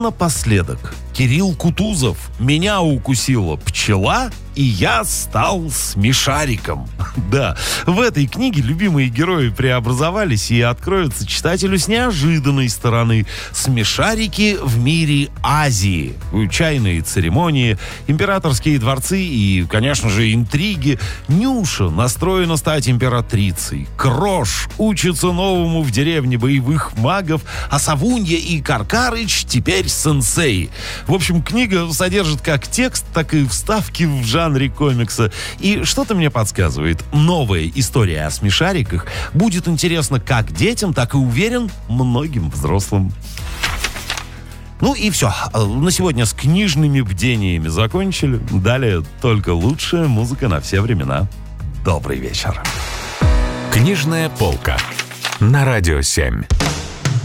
Напоследок, Кирилл Кутузов. Меня укусила пчела, и я стал смешариком. Да, в этой книге любимые герои преобразовались и откроются читателю с неожиданной стороны. Смешарики в мире Азии. Чайные церемонии, императорские дворцы и, конечно же, интриги. Нюша настроена стать императрицей. Крош учится новому в деревне боевых магов, а Савунья и Каркарыч теперь сенсей. В общем, книга содержит как текст, так и вставки в жанре комикса. И что-то мне подсказывает, новая история о смешариках будет интересна как детям, так и, уверен, многим взрослым. Ну и все. На сегодня с книжными бдениями закончили. Далее только лучшая музыка на все времена. Добрый вечер. Книжная полка на Радио 7.